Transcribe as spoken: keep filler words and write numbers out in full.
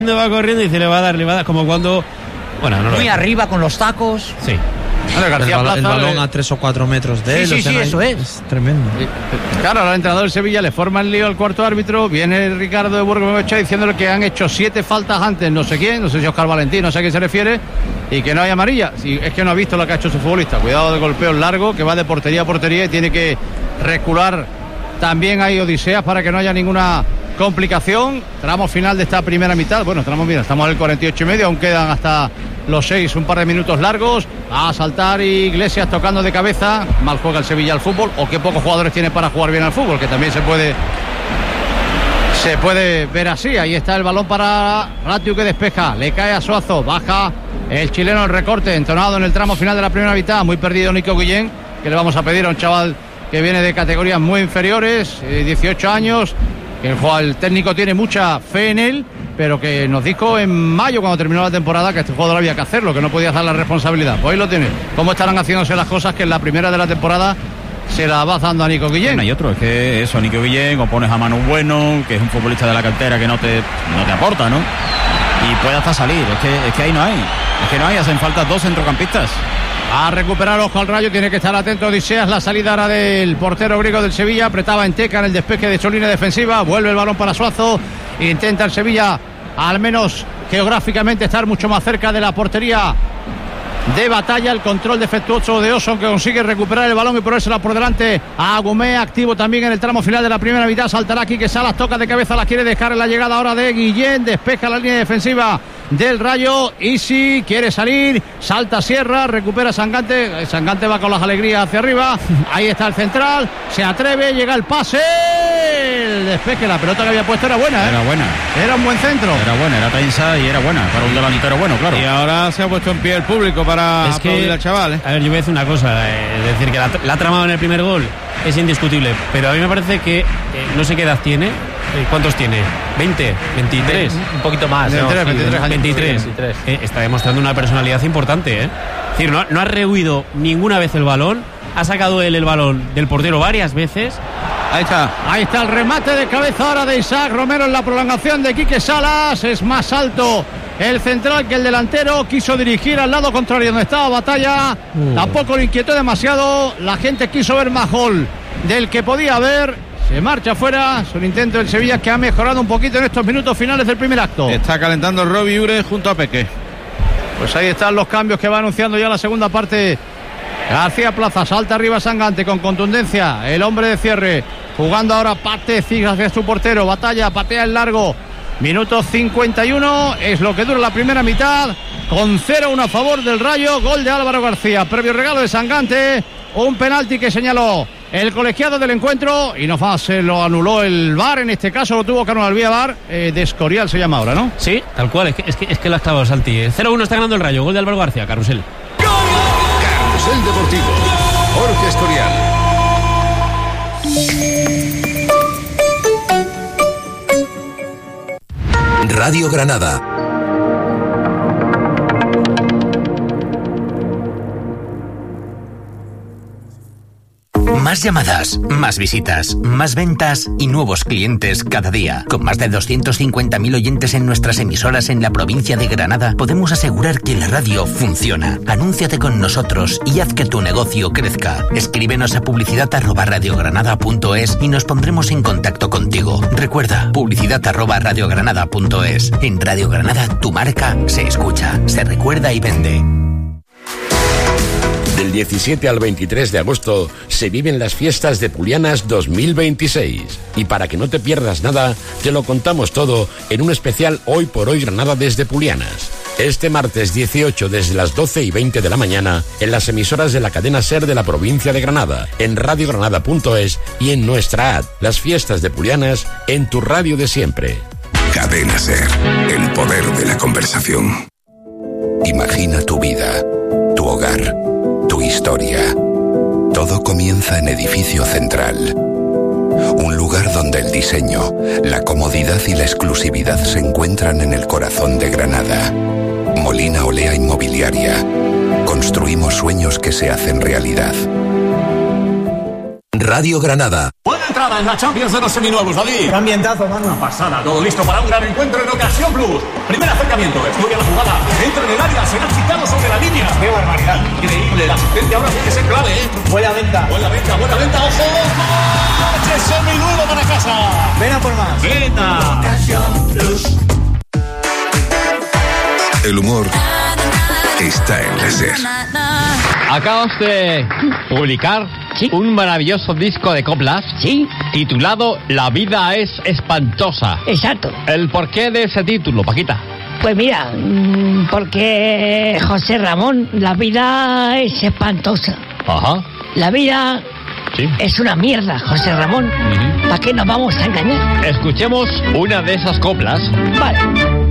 va corriendo y dice, le va a dar, le va a dar, como cuando... Bueno, no Muy lo arriba con los tacos. Sí. Bueno, el, García bal- Plaza, el balón eh, a tres o cuatro metros de él. Sí, sí, o sea, sí, no hay- eso es. Es tremendo. Claro, al entrenador del Sevilla le forma el lío al cuarto árbitro. Viene Ricardo de Burgos diciéndole que han hecho siete faltas antes, no sé quién, no sé si Oscar Valentín, no sé a quién se refiere, y que no hay amarilla. Si es que no ha visto lo que ha hecho su futbolista. Cuidado de golpeo largo, que va de portería a portería y tiene que recular. También hay odiseas para que no haya ninguna complicación. Tramo final de esta primera mitad. Bueno, tramo final, estamos en el cuarenta y ocho y medio, aún quedan hasta los seis, un par de minutos largos. Va a saltar Iglesias tocando de cabeza. Mal juega el Sevilla al fútbol, o qué pocos jugadores tiene para jugar bien al fútbol, que también se puede se puede ver así. Ahí está el balón para Ratiu, que despeja, le cae a Suazo, baja el chileno, el recorte entonado en el tramo final de la primera mitad. Muy perdido Nico Guillén, que le vamos a pedir a un chaval que viene de categorías muy inferiores, eh, dieciocho años, que el, el técnico tiene mucha fe en él, pero que nos dijo en mayo, cuando terminó la temporada, que este jugador había que hacerlo, que no podía hacer la responsabilidad. Pues ahí lo tiene. ¿Cómo estarán haciéndose las cosas que en la primera de la temporada se la va dando a Nico Guillén? Bueno, hay otro, es que eso, a Nico Guillén, o pones a Manu Bueno, que es un futbolista de la cantera que no te, no te aporta, ¿no? Y puede hasta salir, es que, es que ahí no hay, es que no hay, hacen falta dos centrocampistas. A recuperar, ojo al Rayo, tiene que estar atento Odiseas. La salida ahora del portero griego del Sevilla, apretaba en Teca en el despeje de su línea defensiva, vuelve el balón para Suazo, intenta el Sevilla al menos geográficamente estar mucho más cerca de la portería de Batalla. El control defectuoso de Oson, que consigue recuperar el balón y ponérsela por delante a Agumé, activo también en el tramo final de la primera mitad. Saltará aquí, que Salas toca de cabeza, la quiere dejar en la llegada ahora de Guillén, despeja la línea defensiva del Rayo. Isi quiere salir, salta Sierra, recupera Sangante, Sangante va con las alegrías hacia arriba, ahí está el central, se atreve, llega el pase, el despeje, la pelota que había puesto era buena, ¿eh? Era buena. Era un buen centro. Era buena, era tensa y era buena, para un delantero bueno, claro. Y ahora se ha puesto en pie el público para Es que- aplaudir al chaval, ¿eh? A ver, yo voy a decir una cosa, eh, es decir, que la, la ha tramado en el primer gol es indiscutible, pero a mí me parece que eh, no sé qué edad tiene, eh, ¿cuántos tiene? ¿veinte? ¿veintitrés? Un poquito más. veintitrés, ¿no? veintitrés años. veintitrés. veintitrés. Eh, está demostrando una personalidad importante, ¿eh? Es decir, no, no ha rehuido ninguna vez el balón, ha sacado él el balón del portero varias veces. Ahí está, ahí está el remate de cabeza ahora de Isaac Romero en la prolongación de Quique Salas. Es más alto el central que el delantero, quiso dirigir al lado contrario donde estaba Batalla, uh. tampoco le inquietó demasiado, la gente quiso ver más gol del que podía haber, se marcha fuera. Es un intento del Sevilla que ha mejorado un poquito en estos minutos finales del primer acto. Está calentando Robbie Ure junto a Peque. Pues ahí están los cambios que va anunciando ya la segunda parte. García Plaza, salta arriba Sangante con contundencia, el hombre de cierre, jugando ahora Pate, sigue hacia su portero, Batalla, patea el largo. Minuto cincuenta y uno es lo que dura la primera mitad, con cero uno a favor del Rayo. Gol de Álvaro García, previo regalo de Sangante, un penalti que señaló el colegiado del encuentro y no más, se lo anuló el V A R, en este caso lo tuvo que anular vía V A R, eh, de Escorial se llama ahora, ¿no? Sí, tal cual, es que, es que, es que lo ha clavado Santi. eh. cero uno está ganando el Rayo, gol de Álvaro García, Carrusel. Carrusel Deportivo, Jorge Escorial. Radio Granada. Más llamadas, más visitas, más ventas y nuevos clientes cada día. Con más de doscientos cincuenta mil oyentes en nuestras emisoras en la provincia de Granada, podemos asegurar que la radio funciona. Anúnciate con nosotros y haz que tu negocio crezca. Escríbenos a publicidad arroba radiogranada punto es y nos pondremos en contacto contigo. Recuerda, publicidad arroba radiogranada punto es. En Radio Granada, tu marca se escucha, se recuerda y vende. Del diecisiete al veintitrés de agosto se viven las fiestas de Pulianas dos mil veintiséis. Y para que no te pierdas nada, te lo contamos todo en un especial Hoy por Hoy Granada desde Pulianas. Este martes dieciocho desde las doce y veinte de la mañana en las emisoras de la cadena SER de la provincia de Granada, en radiogranada punto es y en nuestra app. Las fiestas de Pulianas en tu radio de siempre. Cadena SER, el poder de la conversación. Imagina tu vida, tu hogar, tu historia. Todo comienza en Edificio Central. Un lugar donde el diseño, la comodidad y la exclusividad se encuentran en el corazón de Granada. Molina Olea Inmobiliaria. Construimos sueños que se hacen realidad. Radio Granada. Puede entrar entrada en la Champions de los seminuevos, David. Qué ambientazo, mano. Una pasada, todo listo para un gran encuentro en Ocasión Plus. Primer acercamiento, estudia la jugada, entra en el área, será quitado sobre la línea. Qué barbaridad. Increíble, la asistencia ahora tiene que ser clave, ¿eh? Buena venta. Buena venta, buena venta, ojo, ojo. ¡Coche seminuevo para casa! Ven a por más. ¡Venta! Ocasión Plus. El humor está en la SER. Acabas de publicar ¿Sí? un maravilloso disco de coplas ¿Sí? titulado La vida es espantosa. Exacto. ¿El porqué de ese título, Paquita? Pues mira, porque José Ramón, la vida es espantosa. Ajá. La vida sí. es una mierda, José Ramón. Uh-huh. ¿Para qué nos vamos a engañar? Escuchemos una de esas coplas. Vale.